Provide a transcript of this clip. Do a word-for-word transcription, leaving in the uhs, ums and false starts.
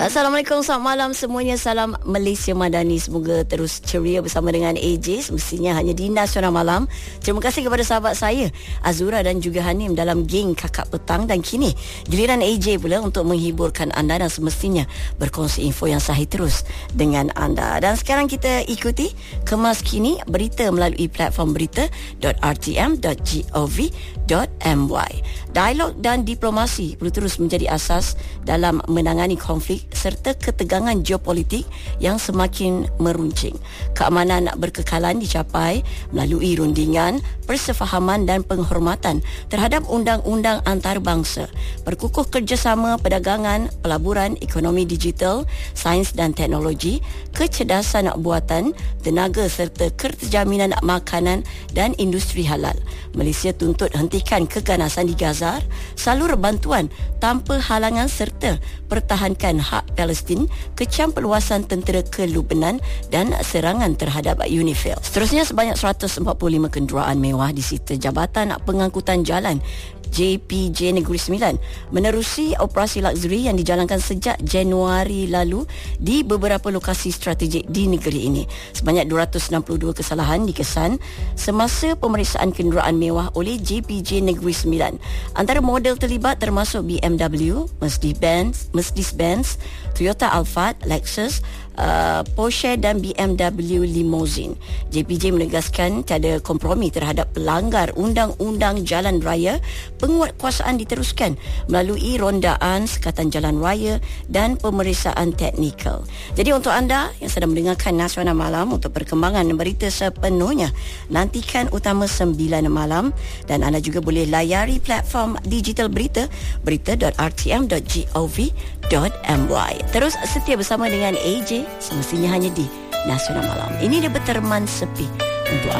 Assalamualaikum, selamat malam semuanya. Salam Malaysia Madani. Semoga terus ceria bersama dengan A J, semestinya hanya di Nasional Malam. Terima kasih kepada sahabat saya Azura dan juga Hanim dalam geng Kakak Petang. Dan kini giliran A J pula untuk menghiburkan anda dan semestinya berkongsi info yang sahih terus dengan anda. Dan sekarang kita ikuti kemas kini berita melalui platform berita dot r t m dot gov dot m y. Dialog dan diplomasi perlu terus menjadi asas dalam menangani konflik serta ketegangan geopolitik yang semakin meruncing. Keamanan berkekalan dicapai melalui rundingan, persefahaman dan penghormatan terhadap undang-undang antarabangsa, perkukuh kerjasama perdagangan, pelaburan, ekonomi digital, sains dan teknologi, kecerdasan buatan, tenaga serta kerjaminan makanan dan industri halal. Malaysia tuntut hentikan keganasan di Gaza, salur bantuan tanpa halangan serta pertahankan hak Palestin, kecam perluasan tentera ke Lebanon dan serangan terhadap UNIFIL. Seterusnya, sebanyak seratus empat puluh lima kenderaan mewah disita Jabatan Pengangkutan Jalan J P J Negeri Sembilan menerusi operasi luxury yang dijalankan sejak Januari lalu di beberapa lokasi strategik di negeri ini. Sebanyak dua ratus enam puluh dua kesalahan dikesan semasa pemeriksaan kenderaan mewah oleh J P J Negeri Sembilan. Antara model terlibat termasuk B M W, Mercedes-Benz, Mercedes-Benz, Toyota Alphard, Lexus, uh, Porsche dan B M W Limousine. J P J menegaskan tiada kompromi terhadap pelanggar undang-undang jalan raya. Penguatkuasaan diteruskan melalui rondaan sekatan jalan raya dan pemeriksaan teknikal. Jadi untuk anda yang sedang mendengarkan Nasional Malam, untuk perkembangan berita sepenuhnya nantikan utama sembilan malam, dan anda juga boleh layari platform digital berita berita dot r t m dot gov dot m y. Terus setia bersama dengan A J, semestinya hanya di Nasional Malam. Ini dia berteman sepi untuk